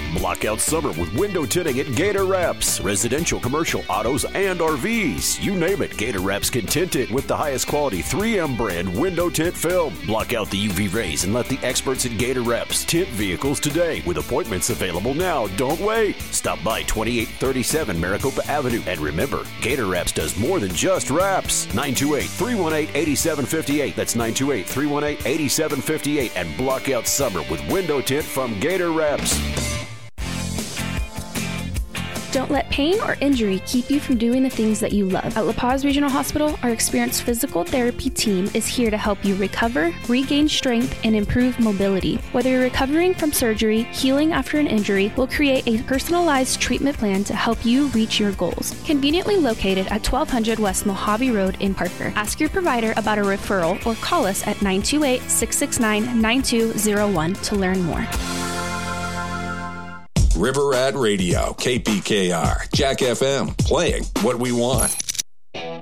Block out summer with window tinting at Gator Wraps. Residential, commercial, autos, and RVs. You name it, Gator Wraps can tint it with the highest quality 3M brand window tint film. Block out the UV rays and let the experts at Gator Wraps tint vehicles today. With appointments available now. Don't wait. Stop by 2837 Maricopa Avenue. And remember, Gator Wraps does more than just wraps. 928-318-8758. That's 928-318-8758. And block out summer with window tint from Gator Wraps. Don't let pain or injury keep you from doing the things that you love. At La Paz Regional Hospital, our experienced physical therapy team is here to help you recover, regain strength, and improve mobility. Whether you're recovering from surgery, healing after an injury, we'll create a personalized treatment plan to help you reach your goals. Conveniently located at 1200 West Mojave Road in Parker. Ask your provider about a referral or call us at 928-669-9201 to learn more. River Rat Radio, KPKR, Jack FM, playing what we want.